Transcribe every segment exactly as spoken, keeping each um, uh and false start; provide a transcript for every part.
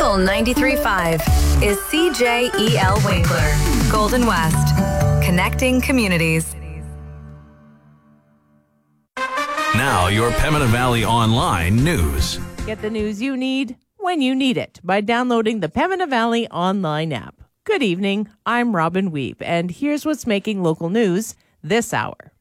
Eagle ninety-three point five is C J E L Winkler, Golden West, connecting communities. Now, your Pembina Valley Online news. Get the news you need when you need it by downloading the Pembina Valley Online app. Good evening, I'm Robin Weep, and here's what's making local news this hour.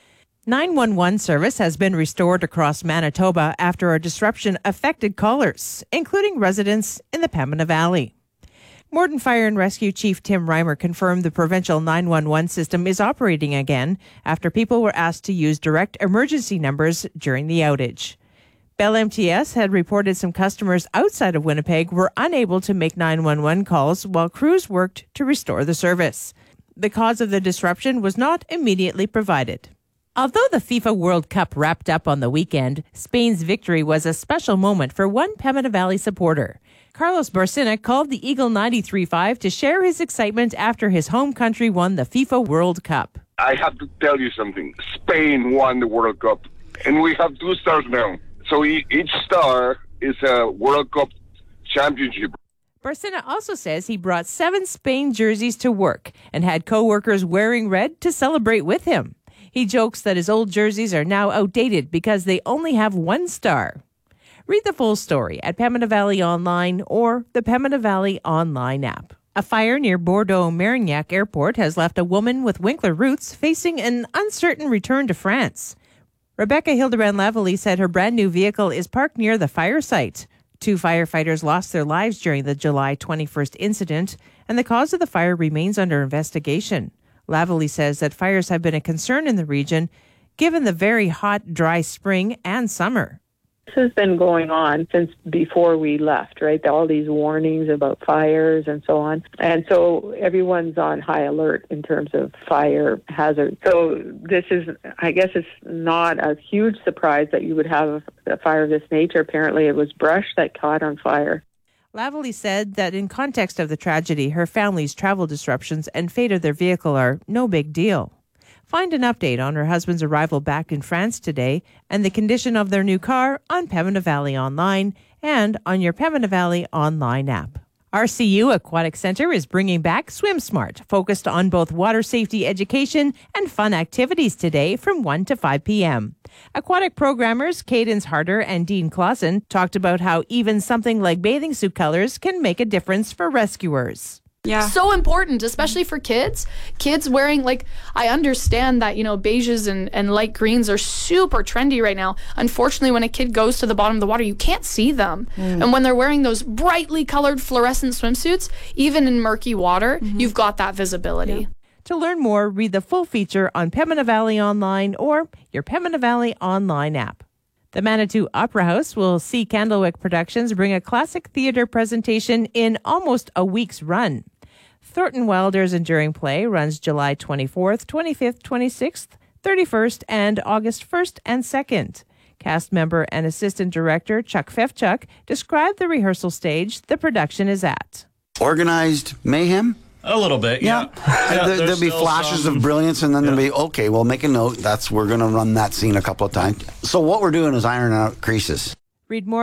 nine one one service has been restored across Manitoba after a disruption affected callers, including residents in the Pembina Valley. Morden Fire and Rescue Chief Tim Reimer confirmed the provincial nine one one system is operating again after people were asked to use direct emergency numbers during the outage. Bell M T S had reported some customers outside of Winnipeg were unable to make nine one one calls while crews worked to restore the service. The cause of the disruption was not immediately provided. Although the FIFA World Cup wrapped up on the weekend, Spain's victory was a special moment for one Pembina Valley supporter. Carlos Barcina called the Eagle ninety-three point five to share his excitement after his home country won the FIFA World Cup. I have to tell you something. Spain won the World Cup, and we have two stars now. So each star is a World Cup championship. Barcina also says he brought seven Spain jerseys to work and had co-workers wearing red to celebrate with him. He jokes that his old jerseys are now outdated because they only have one star. Read the full story at Pembina Valley Online or the Pembina Valley Online app. A fire near Bordeaux-Marignac Airport has left a woman with Winkler roots facing an uncertain return to France. Rebecca Hildebrand Lavalley said her brand new vehicle is parked near the fire site. Two firefighters lost their lives during the July twenty-first incident, and the cause of the fire remains under investigation. Lavalley says that fires have been a concern in the region, given the very hot, dry spring and summer. This has been going on since before we left, right? All these warnings about fires and so on. And so everyone's on high alert in terms of fire hazard. So this is, I guess it's not a huge surprise that you would have a fire of this nature. Apparently it was brush that caught on fire. Lavalley said that in context of the tragedy, her family's travel disruptions and fate of their vehicle are no big deal. Find an update on her husband's arrival back in France today and the condition of their new car on Pembina Valley Online and on your Pembina Valley Online app. R C U Aquatic Centre is bringing back Swim Smart, focused on both water safety education and fun activities today from one to five p.m. Aquatic programmers Cadence Harder and Dean Clausen talked about how even something like bathing suit colors can make a difference for rescuers. Yeah. So important, especially for kids. Kids wearing, like, I understand that, you know, beiges and, and light greens are super trendy right now. Unfortunately, when a kid goes to the bottom of the water, you can't see them. Mm. And when they're wearing those brightly colored fluorescent swimsuits, even in murky water, mm-hmm. you've got that visibility. Yeah. To learn more, read the full feature on Pembina Valley Online or your Pembina Valley Online app. The Manitou Opera House will see Candlewick Productions bring a classic theatre presentation in almost a week's run. Thornton Wilder's enduring play runs July twenty-fourth, twenty-fifth, twenty-sixth, thirty-first, and August first and second. Cast member and assistant director Chuck Fefchuk described the rehearsal stage the production is at. Organized mayhem? A little bit, yeah. yeah. yeah there, there'll be flashes some... of brilliance, and then yeah. there'll be, okay, well, make a note. That's We're going to run that scene a couple of times. So what we're doing is ironing out creases. Read more